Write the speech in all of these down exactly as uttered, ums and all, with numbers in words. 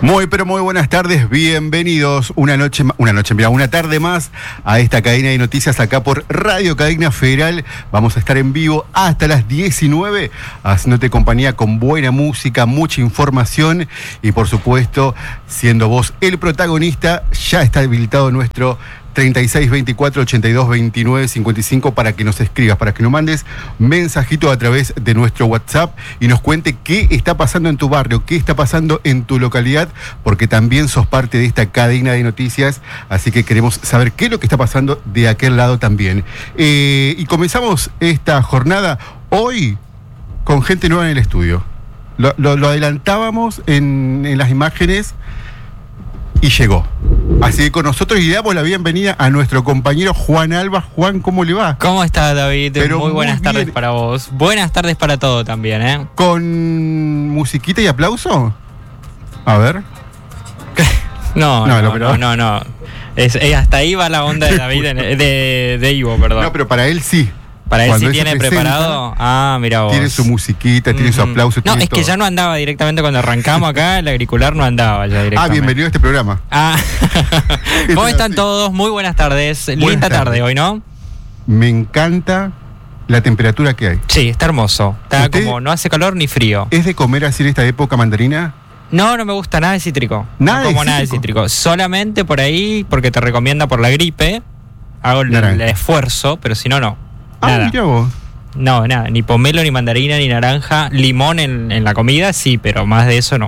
Muy, pero muy buenas tardes, bienvenidos una noche, una noche, mira, una tarde más a esta cadena de noticias acá por Radio Cadena Federal. Vamos a estar en vivo hasta las diecinueve, haciéndote compañía con buena música, mucha información y por supuesto, siendo vos el protagonista, ya está habilitado nuestro treinta y seis, veinticuatro, ochenta y dos, veintinueve, cincuenta y cinco para que nos escribas, para que nos mandes mensajito a través de nuestro WhatsApp y nos cuente qué está pasando en tu barrio, qué está pasando en tu localidad, porque también sos parte de esta cadena de noticias, así que queremos saber qué es lo que está pasando de aquel lado también. Eh, y comenzamos esta jornada hoy con gente nueva en el estudio. Lo, lo, lo adelantábamos en, en las imágenes y llegó. Así que con nosotros y damos la bienvenida a nuestro compañero Juan Alba. Juan, ¿cómo le va? ¿Cómo estás, David? Pero muy buenas muy tardes bien. para vos. Buenas tardes para todo también, ¿eh? ¿Con musiquita y aplauso? A ver. No, No, no, lo- no, no, no. Es, es- hasta ahí va la onda de David, en- de, de Ivo, perdón. No, pero para él sí. Para él Cuando sí él se tiene presenta, preparado. Ah, mira vos. Tiene su musiquita, tiene su Ujú. aplauso. No, tiene es que todo. ya no andaba directamente cuando arrancamos acá, el auricular no andaba ya directamente. Ah, bienvenido a este programa. Ah, ¿cómo Entonces, están sí. todos? Muy buenas tardes. Linda tardes. tarde hoy, ¿no? Me encanta la temperatura que hay. Sí, está hermoso. Está ¿Usted- como, no hace calor ni frío. ¿Es de comer así en esta época mandarina? No, no me gusta nada de cítrico. Nada no de como nada de cítrico. cítrico. Solamente por ahí, porque te recomienda por la gripe. Hago el, Naranja. el esfuerzo, pero si no, no. Ah, Nada. mira vos. No, nada. Ni pomelo, ni mandarina, ni naranja. Limón en, en la comida, sí, pero más de eso no.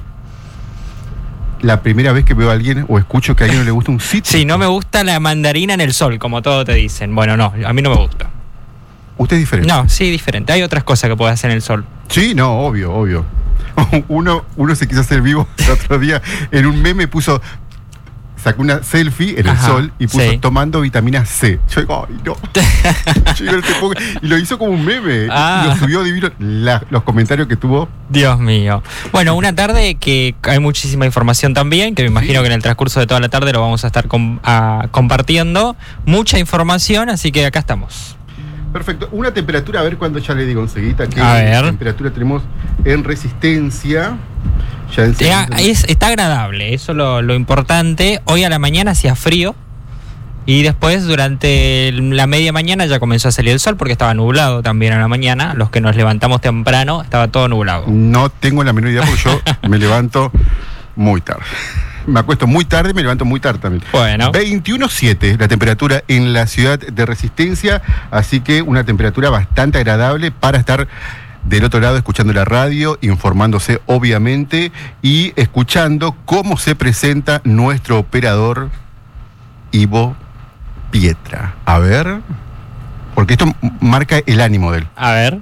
La primera vez que veo a alguien o escucho que a alguien no le gusta un cítrico. Sí, no me gusta la mandarina en el sol, como todos te dicen. Bueno, no, a mí no me gusta. Usted es diferente. No, sí, diferente. Hay otras cosas que puedes hacer en el sol. Sí, no, obvio, obvio. Uno, uno se quiso hacer vivo el otro día. En un meme puso, sacó una selfie en el Ajá, sol y puso sí. tomando vitamina C. Yo digo, ay, no. Yo digo, no te pongo- y lo hizo como un meme. Ah. Y lo subió divino. La- los comentarios que tuvo. Dios mío. Bueno, una tarde que hay muchísima información también, que me imagino que en el transcurso de toda la tarde lo vamos a estar com- a- compartiendo. Mucha información, así que acá estamos. Perfecto. Una temperatura, a ver cuándo ya le digo enseguida qué A ver. temperatura tenemos en Resistencia. Ya enseguida. Está, es, está agradable, eso es lo, lo importante. Hoy a la mañana hacía frío y después durante el- la media mañana ya comenzó a salir el sol porque estaba nublado también a la mañana. Los que nos levantamos temprano estaba todo nublado. No tengo la menor idea porque yo me levanto muy tarde. Me acuesto muy tarde, me levanto muy tarde también. Bueno, veintiuno punto siete la temperatura en la ciudad de Resistencia, así que una temperatura bastante agradable para estar del otro lado escuchando la radio, informándose obviamente y escuchando cómo se presenta nuestro operador Ivo Pietra. A ver, porque esto m- marca el ánimo de él. a ver.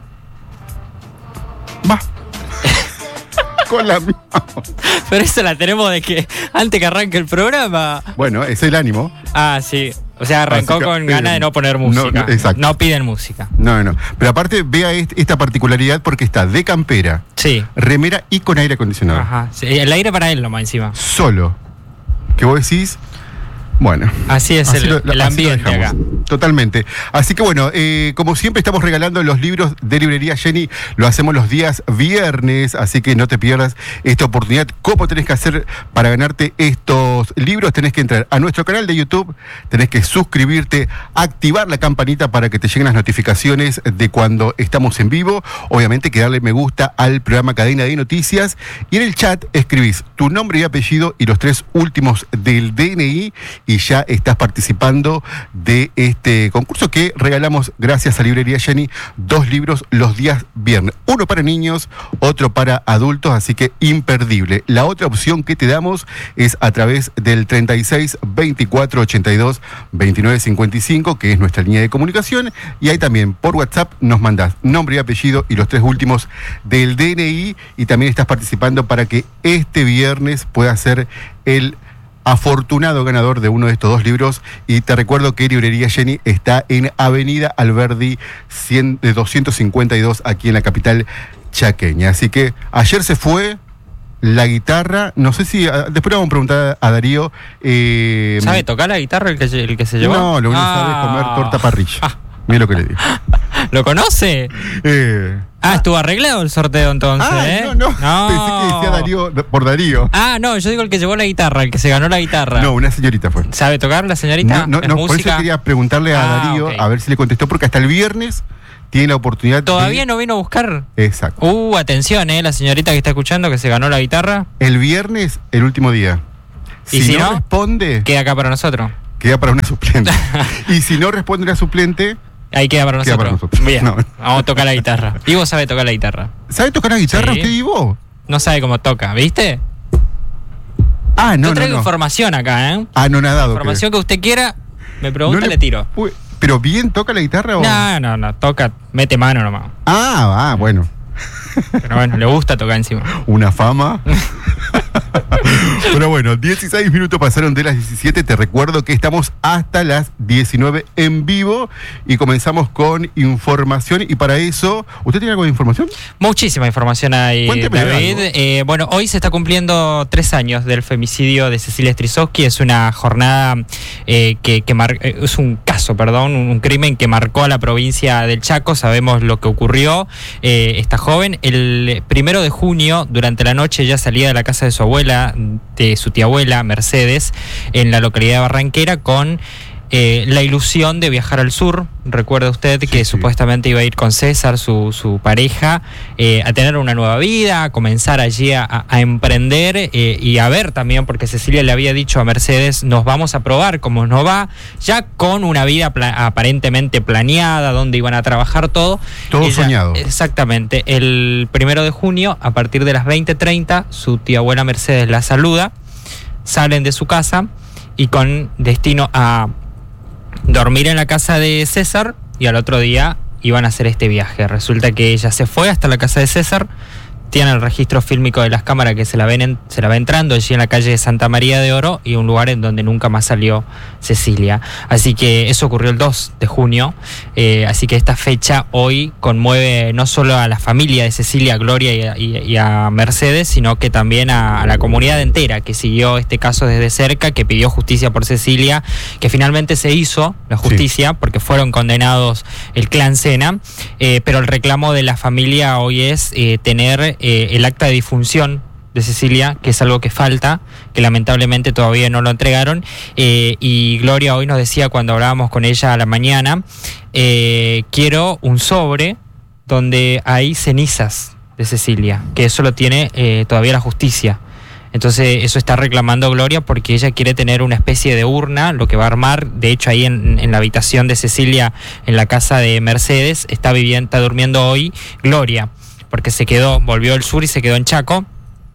Va. Con la misma. Pero eso la tenemos de que antes que arranque el programa. Bueno, es el ánimo. Ah, sí. O sea, arrancó Así que, con eh, ganas de no poner no, música. no, exacto. No piden música. No, no. Pero aparte, vea est- esta particularidad porque está de campera, Sí. remera y con aire acondicionado. Ajá. Sí, el aire para él nomás encima. Solo. Que vos decís, bueno. Así es así el, lo- el así lo ambiente dejamos. acá. Totalmente. Así que bueno, eh, como siempre estamos regalando los libros de Librería Jenny, lo hacemos los días viernes, así que no te pierdas esta oportunidad. ¿Cómo tenés que hacer para ganarte estos libros? Tenés que entrar a nuestro canal de YouTube, tenés que suscribirte, activar la campanita para que te lleguen las notificaciones de cuando estamos en vivo, obviamente que darle me gusta al programa Cadena de Noticias y en el chat escribís tu nombre y apellido y los tres últimos del D N I y ya estás participando de este concurso que regalamos gracias a Librería Jenny, dos libros los días viernes, uno para niños, otro para adultos, así que imperdible. La otra opción que te damos es a través del treinta y seis, veinticuatro, ochenta y dos, veintinueve, cincuenta y cinco, que es nuestra línea de comunicación, y ahí también por WhatsApp nos mandás nombre y apellido y los tres últimos del D N I y también estás participando para que este viernes pueda ser el afortunado ganador de uno de estos dos libros. Y te recuerdo que Librería Jenny está en Avenida Alberdi cien, de doscientos cincuenta y dos aquí en la capital chaqueña. Así que ayer se fue la guitarra, no sé si, ah, después le vamos a preguntar a Darío. Eh, ¿Sabe tocar la guitarra el que, el que se llevó? No, lo único que Ah. sabe es comer torta parrilla. Mira lo que le digo. ¿Lo conoce? Eh, Ah, estuvo arreglado el sorteo entonces, ah, ¿eh? no, no, no. Pensé que decía Darío, por Darío. Ah, no, yo digo el que llevó la guitarra, el que se ganó la guitarra. No, una señorita fue. ¿Sabe tocar la señorita? No, no, no por eso quería preguntarle a ah, Darío, okay. a ver si le contestó, porque hasta el viernes tiene la oportunidad. ¿Todavía de... no vino a buscar? Exacto. Uh, atención, ¿eh? La señorita que está escuchando que se ganó la guitarra. El viernes, el último día. Si, ¿Y si no, no responde, queda acá para nosotros. queda para una suplente. Y si no responde la suplente, ahí queda para queda nosotros. para nosotros. Bien, No. vamos a tocar la guitarra. Ivo sabe tocar la guitarra. ¿sabe tocar la guitarra Sí. usted, Ivo? No sabe cómo toca, ¿viste? Ah, no, Yo traigo no, no. información acá, ¿eh? Ah, no, nadado. Información que usted quiera, me No pregunta, le... tiro. Uy, ¿pero bien toca la guitarra o...? No, no, no, toca, mete mano nomás. Ah, ah, bueno. Pero bueno, le gusta tocar encima. Una fama. Pero bueno, dieciséis minutos pasaron de las diecisiete. Te recuerdo que estamos hasta las diecinueve en vivo y comenzamos con información. Y para eso, ¿usted tiene algo de información? Muchísima información ahí, Cuénteme David. algo. Eh, bueno, hoy se está cumpliendo tres años del femicidio de Cecilia Strisowski. Es una jornada eh, que, que mar... eh, es un caso, perdón, un, un crimen que marcó a la provincia del Chaco. Sabemos lo que ocurrió. Eh, esta joven, el primero de junio, durante la noche, ya salía de la casa de su abuela, de su tía abuela, Mercedes, en la localidad de Barranquera, con eh, la ilusión de viajar al sur. Recuerda usted que sí. supuestamente iba a ir con César, su, su pareja, eh, a tener una nueva vida, a comenzar allí a, a emprender eh, y a ver también, porque Cecilia le había dicho a Mercedes, nos vamos a probar cómo nos va, ya con una vida pla- aparentemente planeada, donde iban a trabajar todo. Todo Ella, soñado. Exactamente. El primero de junio, a partir de las veinte treinta, su tía abuela Mercedes la saluda, salen de su casa y con destino a dormir en la casa de César, y al otro día iban a hacer este viaje. Resulta que ella se fue hasta la casa de César, tiene el registro fílmico de las cámaras que se la ven en, se la va entrando allí en la calle de Santa María de Oro, y un lugar en donde nunca más salió Cecilia. Así que eso ocurrió el dos de junio, eh, así que esta fecha hoy conmueve no solo a la familia de Cecilia, a Gloria y a, y, y a Mercedes, sino que también a, a la comunidad entera que siguió este caso desde cerca, que pidió justicia por Cecilia, que finalmente se hizo la justicia, sí, porque fueron condenados el clan Sena, eh, pero el reclamo de la familia hoy es eh, tener Eh, el acta de difunción de Cecilia, que es algo que falta, que lamentablemente todavía no lo entregaron, eh, y Gloria hoy nos decía cuando hablábamos con ella a la mañana, eh, quiero un sobre donde hay cenizas de Cecilia, que eso lo tiene eh, todavía la justicia. Entonces eso está reclamando Gloria, porque ella quiere tener una especie de urna, lo que va a armar. De hecho, ahí en, en la habitación de Cecilia, en la casa de Mercedes, está viviendo, está durmiendo hoy Gloria, porque se quedó, volvió al sur y se quedó en Chaco,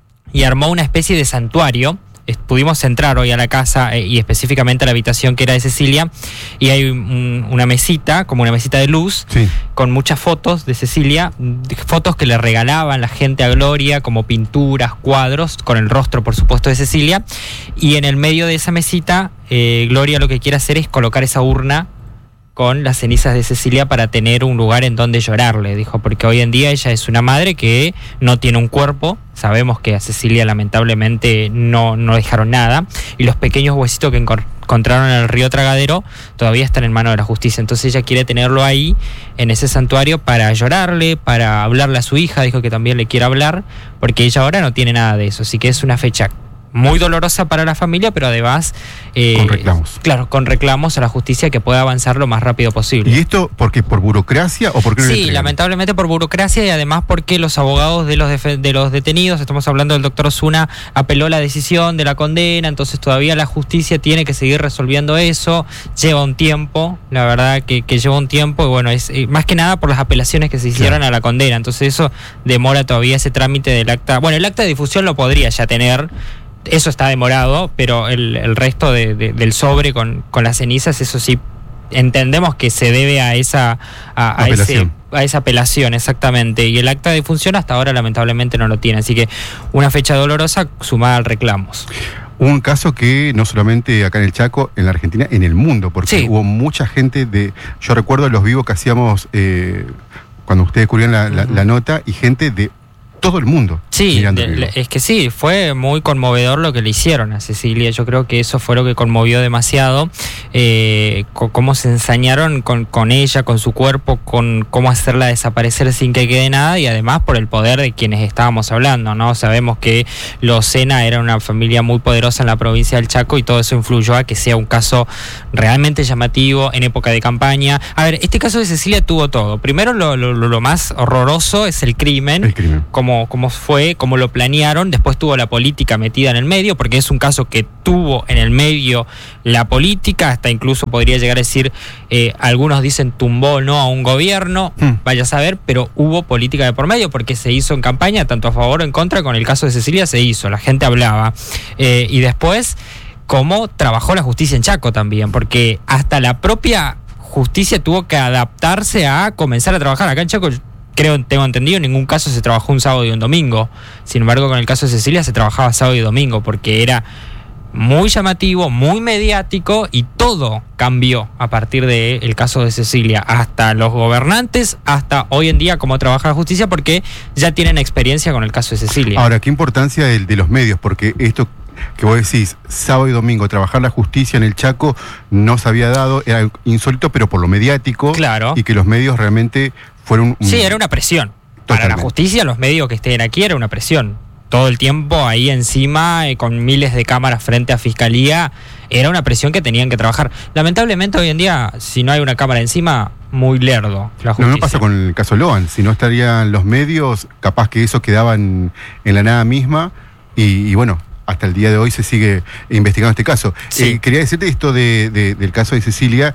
y armó una especie de santuario. Pudimos entrar hoy a la casa eh, y específicamente a la habitación que era de Cecilia, y hay un, una mesita, como una mesita de luz, sí, con muchas fotos de Cecilia, fotos que le regalaban la gente a Gloria, como pinturas, cuadros, con el rostro, por supuesto, de Cecilia, y en el medio de esa mesita, eh, Gloria lo que quiere hacer es colocar esa urna con las cenizas de Cecilia para tener un lugar en donde llorarle, dijo, porque hoy en día ella es una madre que no tiene un cuerpo. Sabemos que a Cecilia lamentablemente no, no dejaron nada, y los pequeños huesitos que encor- encontraron en el río Tragadero todavía están en manos de la justicia. Entonces ella quiere tenerlo ahí, en ese santuario, para llorarle, para hablarle a su hija, dijo que también le quiere hablar, porque ella ahora no tiene nada de eso. Así que es una fecha muy dolorosa para la familia, pero además eh, con reclamos. Claro, con reclamos a la justicia, que pueda avanzar lo más rápido posible. ¿Y esto porque por burocracia o porque no le Sí, entregan? lamentablemente por burocracia, y además porque los abogados de los defe- de los detenidos, estamos hablando del doctor Osuna, apeló la decisión de la condena, entonces todavía la justicia tiene que seguir resolviendo eso. Lleva un tiempo, la verdad que, que lleva un tiempo, y bueno, es eh, más que nada por las apelaciones que se hicieron, claro, a la condena. Entonces eso demora todavía ese trámite del acta. Bueno, el acta de difusión lo podría ya tener. Eso está demorado, pero el, el resto de, de, del sobre con, con las cenizas, eso sí entendemos que se debe a esa a, a, ese, a esa apelación, exactamente. Y el acta de difunción hasta ahora lamentablemente no lo tiene, así que una fecha dolorosa sumada al reclamos. Un caso que no solamente acá en el Chaco, en la Argentina, en el mundo, porque sí, hubo mucha gente de... Yo recuerdo los vivos que hacíamos eh, cuando ustedes descubrieron la, la, uh-huh. la nota, y gente de todo el mundo. Sí, de, es que sí, fue muy conmovedor lo que le hicieron a Cecilia. Yo creo que eso fue lo que conmovió demasiado. Eh, cómo se ensañaron con, con ella, con su cuerpo, con cómo hacerla desaparecer sin que quede nada, y además por el poder de quienes estábamos hablando, ¿no? Sabemos que los Sena era una familia muy poderosa en la provincia del Chaco, y todo eso influyó a que sea un caso realmente llamativo en época de campaña. A ver, este caso de Cecilia tuvo todo. Primero, lo, lo, lo más horroroso es el crimen, el crimen. Cómo, cómo fue, cómo lo planearon. Después tuvo la política metida en el medio, porque es un caso que tuvo en el medio la política, hasta incluso podría llegar a decir, eh, algunos dicen tumbó no a un gobierno, hmm. vaya a saber, pero hubo política de por medio, porque se hizo en campaña, tanto a favor o en contra. Con el caso de Cecilia se hizo, la gente hablaba. Eh, y después, cómo trabajó la justicia en Chaco también, porque hasta la propia justicia tuvo que adaptarse a comenzar a trabajar. Acá en Chaco, creo, tengo entendido, en ningún caso se trabajó un sábado y un domingo. Sin embargo, con el caso de Cecilia se trabajaba sábado y domingo, porque era muy llamativo, muy mediático, y todo cambió a partir del caso de Cecilia. Hasta los gobernantes, hasta hoy en día cómo trabaja la justicia, porque ya tienen experiencia con el caso de Cecilia. Ahora, qué importancia de, de los medios, porque esto que vos decís, sábado y domingo, trabajar la justicia en el Chaco no se había dado, era insólito, pero por lo mediático. Claro. Y que los medios realmente fueron... Sí, era una presión. Totalmente. Para la justicia, los medios que estén aquí era una presión. Todo el tiempo ahí encima, eh, con miles de cámaras frente a Fiscalía, era una presión que tenían que trabajar. Lamentablemente hoy en día, si no hay una cámara encima, muy lerdo la justicia. No, no pasa con el caso Loan. Si no estarían los medios, capaz que eso quedaba en, en la nada misma, y, y bueno, hasta el día de hoy se sigue investigando este caso. Sí. Eh, quería decirte esto de, de, del caso de Cecilia.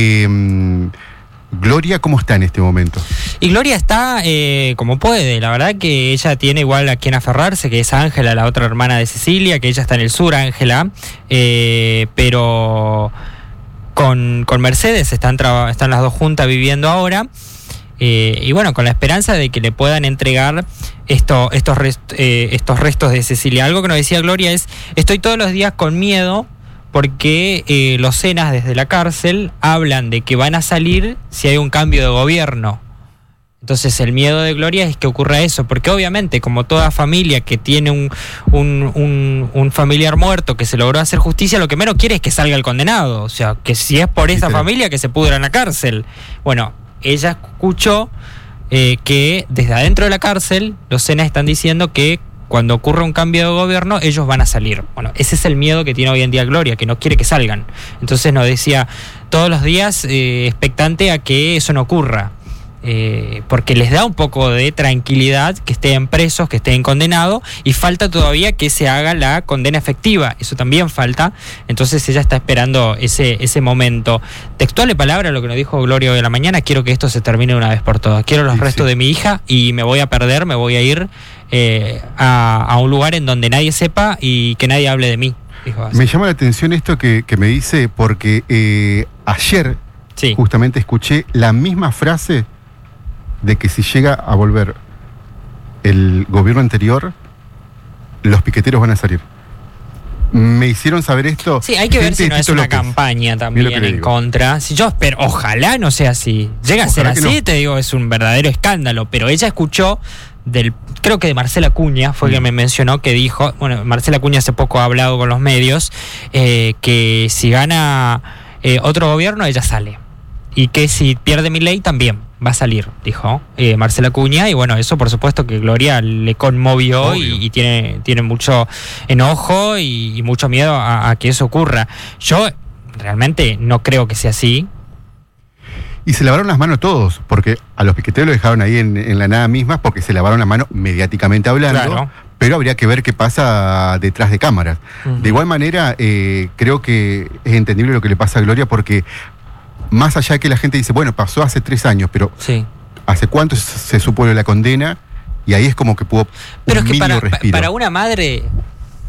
Eh, Gloria, ¿cómo está en este momento? Y Gloria está eh, como puede. La verdad que ella tiene igual a quien aferrarse, que es Ángela, la otra hermana de Cecilia, que ella está en el sur, Ángela, eh, pero con, con Mercedes están, están las dos juntas viviendo ahora. Eh, y bueno, con la esperanza de que le puedan entregar esto, estos, rest, eh, estos restos de Cecilia. Algo que nos decía Gloria es: estoy todos los días con miedo, porque eh, los Senas desde la cárcel hablan de que van a salir si hay un cambio de gobierno. Entonces el miedo de Gloria es que ocurra eso, porque obviamente, como toda familia que tiene un, un, un, un familiar muerto que se logró hacer justicia, lo que menos quiere es que salga el condenado. O sea, que si es por esa familia, que se pudra en la cárcel. Bueno, ella escuchó eh, que desde adentro de la cárcel los Senas están diciendo que cuando ocurra un cambio de gobierno, ellos van a salir. Bueno, ese es el miedo que tiene hoy en día Gloria, que no quiere que salgan. Entonces nos decía todos los días eh, expectante a que eso no ocurra. Eh, porque les da un poco de tranquilidad que estén presos, que estén condenados, y falta todavía que se haga la condena efectiva. Eso también falta. Entonces ella está esperando ese, ese momento. Textual de palabra lo que nos dijo Gloria hoy a la mañana: quiero que esto se termine de una vez por todas. Quiero los sí, restos sí. de mi hija, y me voy a perder, me voy a ir eh, a, a un lugar en donde nadie sepa y que nadie hable de mí. Dijo así. Me llama la atención esto que, que me dice, porque eh, ayer sí. justamente escuché la misma frase de que si llega a volver el gobierno anterior, los piqueteros van a salir. Me hicieron saber esto. Sí, hay que ver si no es una López. campaña también en digo. contra. Si yo espero, ojalá no sea así. Llega a ojalá ser así, no. te digo, es un verdadero escándalo. Pero ella escuchó del, creo que de Marcela Acuña, fue mm. que me mencionó, que dijo, bueno, Marcela Acuña hace poco ha hablado con los medios, eh, que si gana eh, otro gobierno, ella sale. Y que si pierde Milei también va a salir, dijo eh, Marcela Acuña. Y bueno, eso por supuesto que Gloria le conmovió y, y tiene, tiene mucho enojo y, y mucho miedo a, a que eso ocurra. Yo realmente no creo que sea así. Y se lavaron las manos todos, porque a los piqueteros lo dejaron ahí en, en la nada misma, porque se lavaron las manos mediáticamente hablando. Claro. Pero habría que ver qué pasa detrás de cámaras. Uh-huh. De igual manera, eh, creo que es entendible lo que le pasa a Gloria, porque más allá de que la gente dice, bueno, pasó hace tres años, pero sí. ¿hace cuánto se supo la condena? Y ahí es como que pudo pero es que para, para una madre,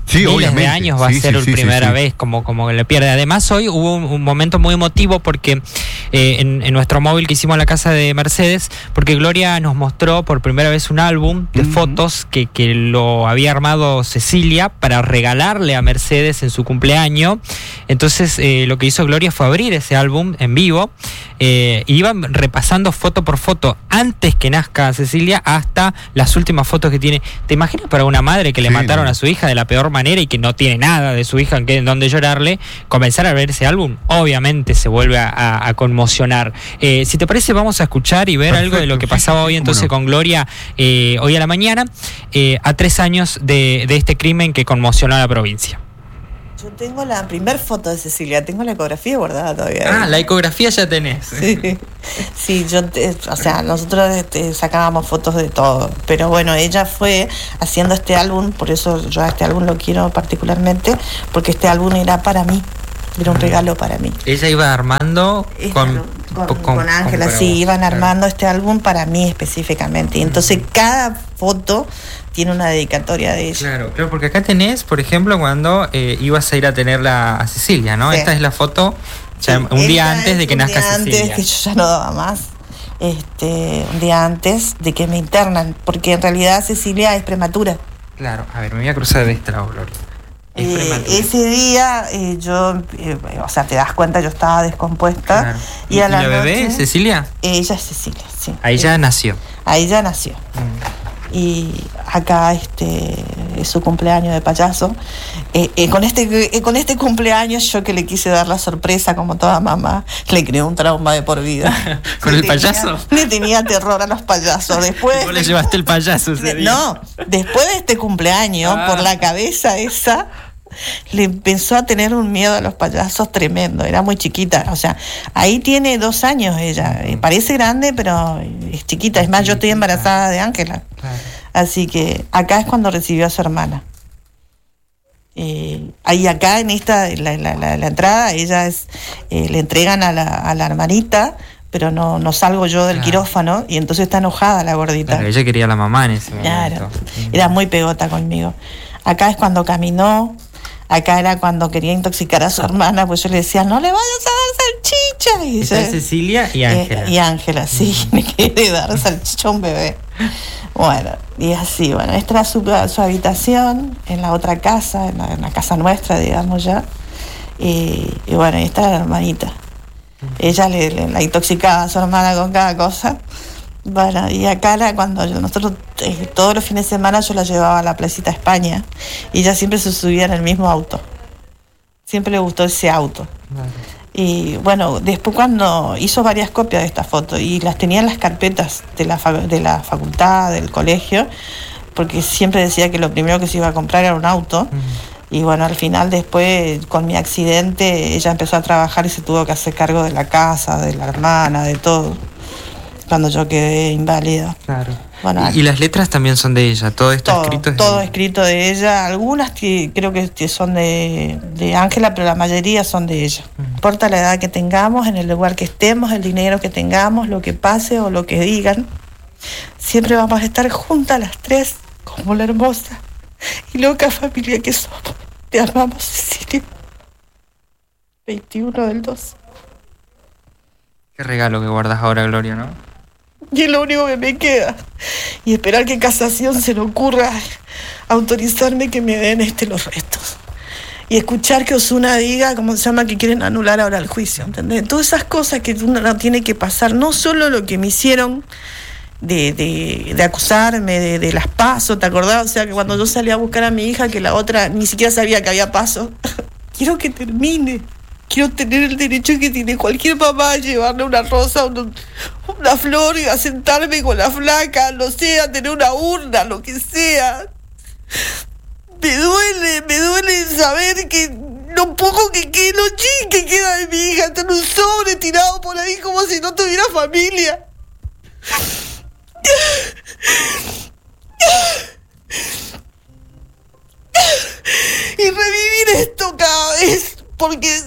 Sí, miles obviamente. de años va Sí, a ser sí, la sí, primera sí, sí. vez como, como que le pierde. Además, hoy hubo un, un momento muy emotivo porque eh, en, en nuestro móvil que hicimos en la casa de Mercedes, porque Gloria nos mostró por primera vez un álbum de Ujú. fotos que, que lo había armado Cecilia para regalarle a Mercedes en su cumpleaños. Entonces, eh, lo que hizo Gloria fue abrir ese álbum en vivo. Eh, y iban repasando foto por foto antes que nazca Cecilia hasta las últimas fotos que tiene. ¿Te imaginas para una madre que le Sí, mataron no. a su hija de la peor manera y que no tiene nada de su hija en, que, en donde llorarle, comenzar a ver ese álbum? Obviamente se vuelve a, a, a conmocionar. Eh, si te parece, vamos a escuchar y ver Perfecto, algo de lo que sí, pasaba sí, hoy sí, entonces cómo no. con Gloria eh, hoy a la mañana, eh, a tres años de, de este crimen que conmocionó a la provincia. Yo tengo la primer foto de Cecilia, tengo la ecografía guardada todavía. Ah, la ecografía ya tenés. Sí, sí, yo, te- o sea, nosotros este, sacábamos fotos de todo, pero bueno, ella fue haciendo este álbum, por eso yo a este álbum lo quiero particularmente, porque este álbum era para mí, era un regalo para mí. Ella iba armando Este con álbum, con, con- con Ángela, con- sí, iban claro. armando este álbum para mí específicamente, y entonces cada foto tiene una dedicatoria de ella. Claro, claro, porque acá tenés, por ejemplo, cuando eh, ibas a ir a tenerla a Cecilia, ¿no? Sí. Esta es la foto ya Sí, un día esta antes de es que un nazca día Cecilia. antes que yo ya no daba más. Este, un día antes de que me internan, porque en realidad Cecilia es prematura. Claro, a ver, me voy a cruzar de este lado, Gloria. Es Eh, prematura. ese día eh, yo, eh, o sea, te das cuenta, yo estaba descompuesta. Claro. Y, ¿Y, a la, la bebé, noche, Cecilia? ella es Cecilia, sí. Ahí ya nació. Ahí ya nació. Y acá este es su cumpleaños de payaso. Eh, eh, con este eh, con este cumpleaños yo que le quise dar la sorpresa como toda mamá, le creé un trauma de por vida. ¿Con Le el tenía- payaso? Le tenía terror a los payasos. Después Vos le llevaste el payaso ese día. no, después de este cumpleaños, Ah. por la cabeza esa, le empezó a tener un miedo a los payasos tremendo. Era muy chiquita. O sea, ahí tiene dos años ella. Eh, Parece grande, pero es chiquita. Es más, yo estoy embarazada de Ángela. Claro. Así que acá es cuando recibió a su hermana. Eh, ahí acá en esta, la, la, la, la entrada, ella es, eh, le entregan a la, a la hermanita, pero no, no salgo yo del Claro. quirófano y entonces está enojada la gordita. Claro, ella quería a la mamá en ese momento. Claro, era muy pegota conmigo. Acá es cuando caminó, acá era cuando quería intoxicar a su hermana, pues yo le decía, no le vayas a dar salchicha. Y Está ella- Cecilia y Ángela. eh, y Ángela, sí, le quiere dar salchicha a un bebé. Bueno, y así, bueno, esta era su, su habitación en la otra casa, en la, en la casa nuestra, digamos ya. Y, y bueno, y esta era la hermanita. Ella le, le- la intoxicaba a su hermana con cada cosa. Bueno, y acá era cuando yo- nosotros eh, todos los fines de semana yo la llevaba a la Placita España y ella siempre se subía en el mismo auto. Siempre le gustó ese auto. Claro. Y bueno, después cuando hizo varias copias de esta foto y las tenía en las carpetas de la, fa- de la facultad, del colegio, porque siempre decía que lo primero que se iba a comprar era un auto. Y bueno, al final después con mi accidente ella empezó a trabajar y se tuvo que hacer cargo de la casa, de la hermana, de todo, cuando yo quedé inválida. Claro. Bueno, y, y las letras también son de ella, todo esto todo, escrito es todo de ella. escrito de ella. Algunas que creo que que son de de Ángela, pero la mayoría son de ella. No importa la edad que tengamos, en el lugar que estemos, el dinero que tengamos, lo que pase o lo que digan, siempre vamos a estar juntas las tres como la hermosa y loca familia que somos. Te amamos, Cecilia. veintiuno del dos. Qué regalo que guardas ahora, Gloria, ¿no? Y es lo único que me queda. Y esperar que casación se le ocurra autorizarme que me den este los restos. Y escuchar que Osuna diga, ¿cómo se llama?, que quieren anular ahora el juicio, ¿entendés? Todas esas cosas que uno no tiene que pasar, no solo lo que me hicieron de, de, de acusarme, de, de las pasos, ¿te acordás? O sea, que cuando yo salí a buscar a mi hija, que la otra ni siquiera sabía que había paso. Quiero que termine. Quiero tener el derecho que tiene cualquier mamá a llevarle una rosa, una, una flor y a sentarme con la flaca, no sé, a tener una urna, lo que sea. Me duele, me duele saber que lo poco que queda, lo chico que queda de mi hija, está en un sobre tirado por ahí como si no tuviera familia. Y revivir esto cada vez, porque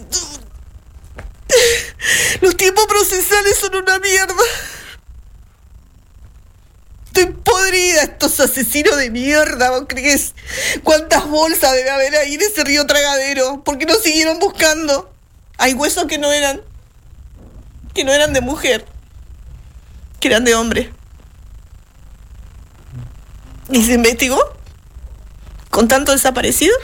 los tiempos procesales son una mierda. Estoy podrida podrida, estos asesinos de mierda, ¿vos crees? ¿Cuántas bolsas debe haber ahí en ese río Tragadero? ¿Por qué no siguieron buscando? Hay huesos que no eran, que no eran de mujer, que eran de hombre. ¿Y se investigó? ¿Con tanto desaparecido?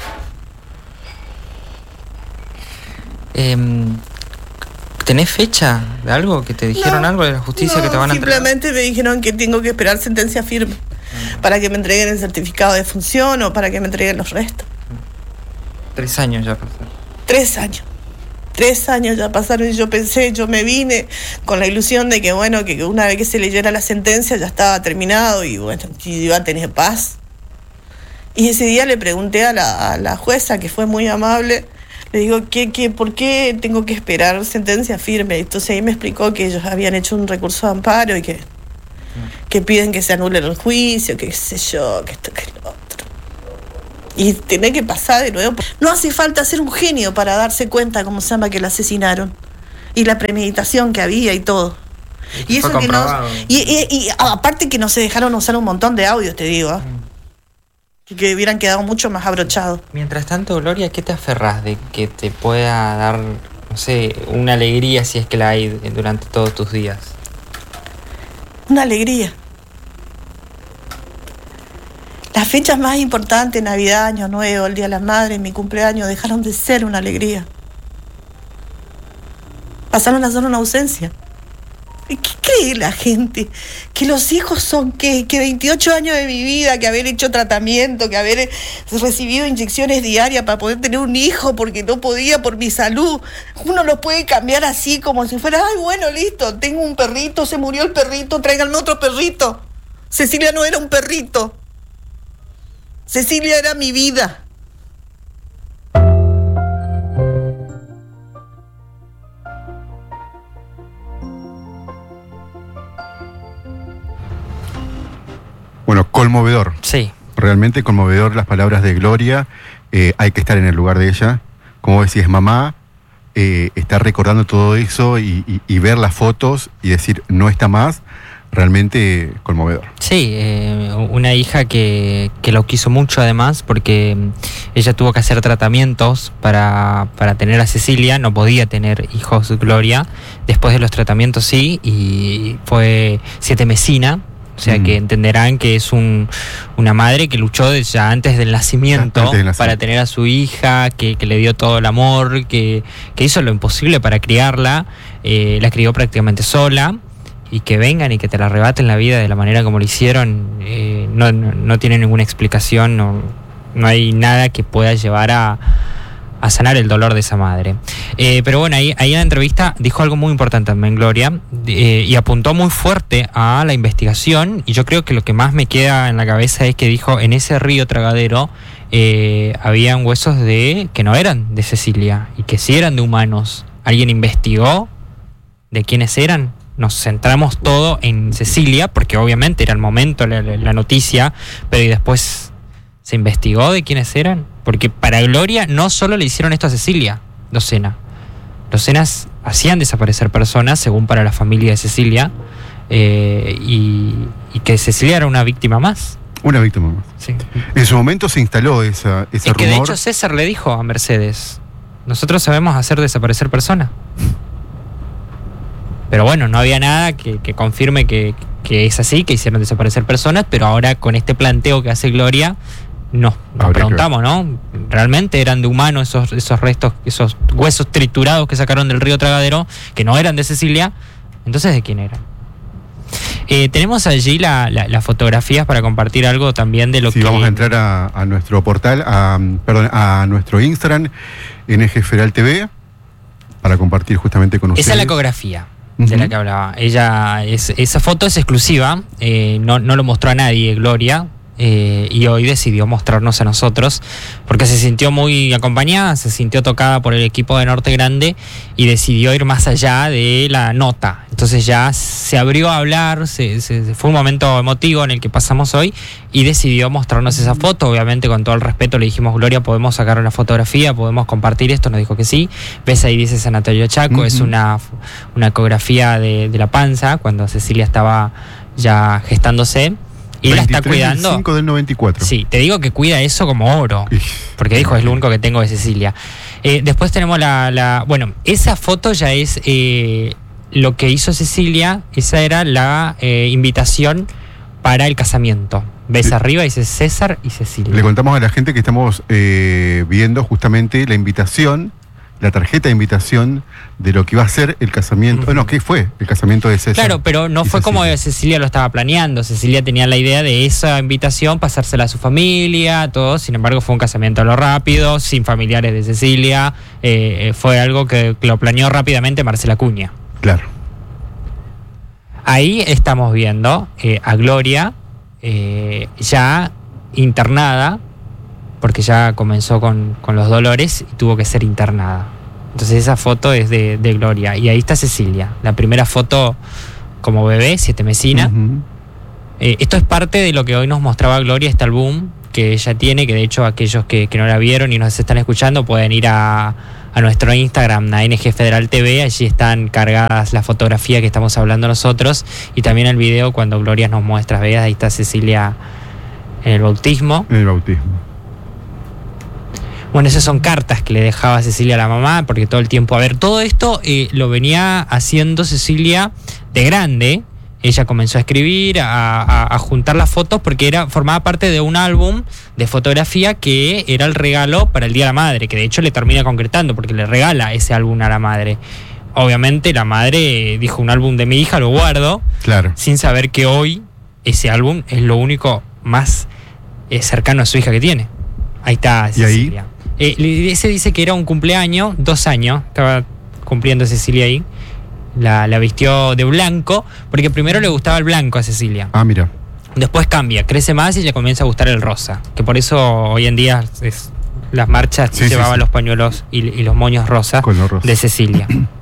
Eh, ¿Tenés fecha de algo? ¿Que te dijeron No, algo de la justicia no, que te van a entregar? simplemente me dijeron que tengo que esperar sentencia firme mm. para que me entreguen el certificado de función o para que me entreguen los restos. Tres años ya pasaron. Tres años. Tres años ya pasaron y yo pensé, yo me vine con la ilusión de que, bueno, que una vez que se leyera la sentencia ya estaba terminado y, bueno, iba a tener paz. Y ese día le pregunté a la, a la jueza, que fue muy amable, le digo, ¿qué, qué, ¿por qué tengo que esperar sentencia firme? Entonces ahí me explicó que ellos habían hecho un recurso de amparo y que, que piden que se anule el juicio, que qué sé yo, que esto, que lo otro. Y tiene que pasar de nuevo. No hace falta ser un genio para darse cuenta, como se llama, que lo asesinaron. Y la premeditación que había y todo. Y, y eso que no. Y, y, y aparte que no se dejaron usar un montón de audios, te digo. ¿eh? Mm. Que hubieran quedado mucho más abrochados. Mientras tanto, Gloria, ¿qué te aferrás de que te pueda dar, no sé, una alegría si es que la hay durante todos tus días? Una alegría. Las fechas más importantes, Navidad, Año Nuevo, el Día de las Madres, mi cumpleaños, dejaron de ser una alegría. Pasaron a ser una ausencia. ¿Qué cree la gente? Que los hijos son qué, que veintiocho años de mi vida, que haber hecho tratamiento, que haber recibido inyecciones diarias para poder tener un hijo porque no podía por mi salud. Uno lo puede cambiar así como si fuera, ay, bueno, listo, tengo un perrito, se murió el perrito, tráiganme otro perrito. Cecilia no era un perrito. Cecilia era mi vida. Bueno, conmovedor. Sí. Realmente conmovedor las palabras de Gloria. Eh, hay que estar en el lugar de ella. Como decís, mamá, eh, está recordando todo eso y, y, y ver las fotos y decir, no está más. Realmente conmovedor. Sí, eh, una hija que, que lo quiso mucho además, porque ella tuvo que hacer tratamientos para, para tener a Cecilia, no podía tener hijos Gloria, después de los tratamientos sí, y fue siete mesina, o sea mm. que entenderán que es un, una madre que luchó ya antes del nacimiento, antes del nacimiento. Para tener a su hija, que, que le dio todo el amor, que, que hizo lo imposible para criarla, eh, la crió prácticamente sola. Y que vengan y que te la arrebaten la vida de la manera como lo hicieron, eh, no, no, no tiene ninguna explicación, no, no hay nada que pueda llevar a, a sanar el dolor de esa madre. Eh, pero bueno, ahí, ahí en la entrevista dijo algo muy importante también, Gloria, eh, y apuntó muy fuerte a la investigación, y yo creo que lo que más me queda en la cabeza es que dijo, en ese río Tragadero eh, habían huesos de que no eran de Cecilia, y que sí eran de humanos. ¿Alguien investigó de quiénes eran? Nos centramos todo en Cecilia, porque obviamente era el momento, la, la noticia, pero y después se investigó de quiénes eran. Porque para Gloria no solo le hicieron esto a Cecilia, Docena. Docenas hacían desaparecer personas, según para la familia de Cecilia, eh, y, y que Cecilia era una víctima más. Una víctima más. Sí. En su momento se instaló esa, ese es que rumor. De hecho César le dijo a Mercedes, nosotros sabemos hacer desaparecer personas. Pero bueno, no había nada que, que confirme que, que es así, que hicieron desaparecer personas, pero ahora con este planteo que hace Gloria, no, nos Habría preguntamos, ¿no? ¿Realmente eran de humanos esos, esos restos, esos huesos triturados que sacaron del río Tragadero, que no eran de Cecilia? Entonces, ¿de quién eran? Eh, tenemos allí la, la, las fotografías para compartir algo también de lo sí, que... Sí, vamos a entrar a, a nuestro portal, a, perdón, a nuestro Instagram, N G Feral T V, para compartir justamente con ustedes. Esa es la ecografía de la que hablaba. Ella es, esa foto es exclusiva, eh, no, no lo mostró a nadie, Gloria, eh, y hoy decidió mostrarnos a nosotros, porque se sintió muy acompañada, se sintió tocada por el equipo de Norte Grande y decidió ir más allá de la nota. Entonces ya se abrió a hablar, se, se, fue un momento emotivo en el que pasamos hoy y decidió mostrarnos esa foto. Obviamente, con todo el respeto, le dijimos, Gloria, ¿podemos sacar una fotografía? ¿Podemos compartir esto? Nos dijo que sí. Ves ahí, dice Sanatorio Chaco, uh-huh. Es una, una ecografía de, de la panza, cuando Cecilia estaba ya gestándose. Y la está cuidando. veinticinco del noventa y cuatro. Sí, te digo que cuida eso como oro. Porque dijo, es lo único que tengo de Cecilia. Eh, después tenemos la, la... Bueno, esa foto ya es eh, lo que hizo Cecilia. Esa era la eh, invitación para el casamiento. Ves Le, arriba, dice César y Cecilia. Le contamos a la gente que estamos eh, viendo justamente la invitación, la tarjeta de invitación de lo que iba a ser el casamiento. Uh-huh. No, ¿qué fue? El casamiento de César. Claro, pero no fue Cecilia. Como Cecilia lo estaba planeando. Cecilia tenía la idea de esa invitación, pasársela a su familia, todo. Sin embargo, fue un casamiento a lo rápido, sin familiares de Cecilia. Eh, fue algo que lo planeó rápidamente Marcela Acuña. Claro. Ahí estamos viendo eh, a Gloria eh, ya internada, porque ya comenzó con, con los dolores y tuvo que ser internada. Entonces esa foto es de, de Gloria. Y ahí está Cecilia, la primera foto como bebé, siete mesina. Uh-huh. Eh, esto es parte de lo que hoy nos mostraba Gloria, este álbum que ella tiene, que de hecho aquellos que, que no la vieron y nos están escuchando pueden ir a, a nuestro Instagram, A N G Federal T V, allí están cargadas la fotografía que estamos hablando nosotros y también el video cuando Gloria nos muestra, veas, ahí está Cecilia en el bautismo. En el bautismo. Bueno, esas son cartas que le dejaba Cecilia a la mamá, porque todo el tiempo, a ver, todo esto eh, lo venía haciendo Cecilia de grande. Ella comenzó a escribir, a, a, a juntar las fotos, porque era formaba parte de un álbum de fotografía que era el regalo para el Día de la Madre, que de hecho le termina concretando, porque le regala ese álbum a la madre. Obviamente la madre dijo, un álbum de mi hija, lo guardo, claro, sin saber que hoy ese álbum es lo único más eh, cercano a su hija que tiene. Ahí está Cecilia. Eh, ese dice que era un cumpleaños, dos años, estaba cumpliendo Cecilia ahí. La, la vistió de blanco, porque primero le gustaba el blanco a Cecilia. Ah, mira. Después cambia, crece más y le comienza a gustar el rosa. Que por eso hoy en día es, las marchas sí, llevaban sí, sí. los pañuelos y, y los moños rosas rosa. de Cecilia.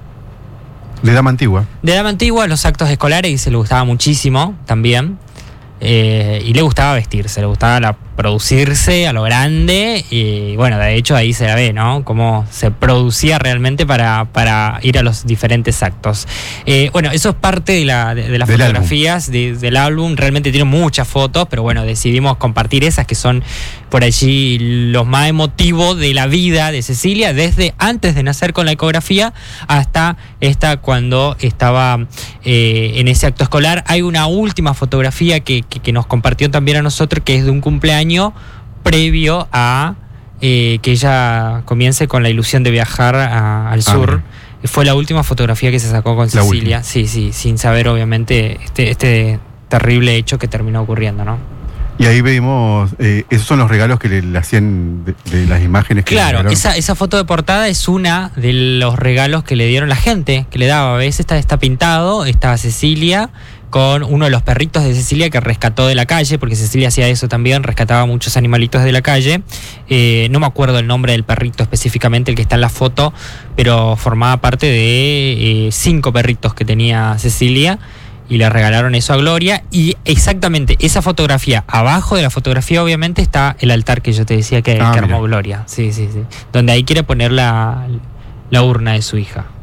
De dama antigua. De dama antigua, los actos escolares, y se le gustaba muchísimo también. Eh, y le gustaba vestirse, le gustaba la, producirse a lo grande y bueno, de hecho ahí se la ve, ¿no? Cómo se producía realmente para, para ir a los diferentes actos. Eh, bueno, eso es parte de, la, de, de las del fotografías álbum. De, del álbum, realmente tiene muchas fotos, pero bueno, decidimos compartir esas que son por allí los más emotivos de la vida de Cecilia, desde antes de nacer con la ecografía hasta esta cuando estaba eh, en ese acto escolar. Hay una última fotografía que Que, que nos compartió también a nosotros, que es de un cumpleaños previo a eh, que ella comience con la ilusión de viajar a, al sur. Ah, fue la última fotografía que se sacó con la Cecilia, última. sí, sí, sin saber obviamente este, este terrible hecho que terminó ocurriendo, ¿no? Y ahí vemos, eh, esos son los regalos que le, le hacían de, de las imágenes que claro, le esa, esa foto de portada es una de los regalos que le dieron la gente, que le daba. A veces está, está pintado, está Cecilia con uno de los perritos de Cecilia que rescató de la calle, porque Cecilia hacía eso también, rescataba muchos animalitos de la calle. Eh, no me acuerdo el nombre del perrito específicamente, el que está en la foto, pero formaba parte de eh, cinco perritos que tenía Cecilia, y le regalaron eso a Gloria. Y exactamente esa fotografía, abajo de la fotografía obviamente está el altar que yo te decía que, ah, que armó Gloria, sí, sí, sí, donde ahí quiere poner la, la urna de su hija.